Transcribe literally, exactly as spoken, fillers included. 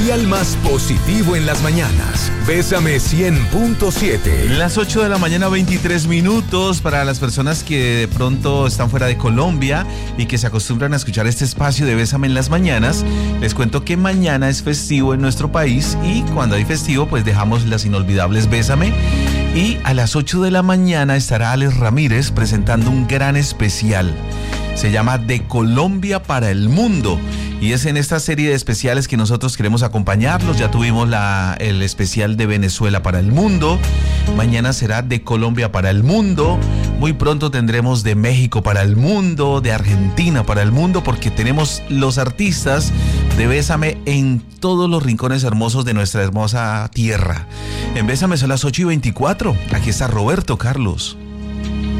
Al más positivo en las mañanas. Bésame cien punto siete. Las ocho de la mañana, veintitrés minutos. Para las personas que de pronto están fuera de Colombia y que se acostumbran a escuchar este espacio de Bésame en las mañanas, les cuento que mañana es festivo en nuestro país y cuando hay festivo pues dejamos las inolvidables Bésame. Y a las ocho de la mañana estará Alex Ramírez presentando un gran especial. Se llama De Colombia para el Mundo. Y es en esta serie de especiales que nosotros queremos acompañarlos. Ya tuvimos la, el especial de Venezuela para el mundo. Mañana será de Colombia para el mundo. Muy pronto tendremos de México para el mundo, de Argentina para el mundo, porque tenemos los artistas de Bésame en todos los rincones hermosos de nuestra hermosa tierra. En Bésame son las ocho y veinticuatro. Aquí está Roberto Carlos.